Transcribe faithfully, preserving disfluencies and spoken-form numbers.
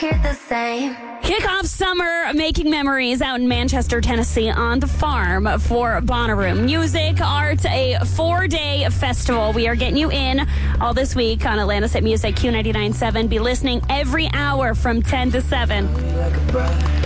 the same. Kick off summer making memories out in Manchester, Tennessee on the farm for Bonnaroo. Music, art, a four-day festival. We are getting you in all this week on Atlantis Hit Music, Q ninety-nine point seven. Be listening every hour from ten to seven.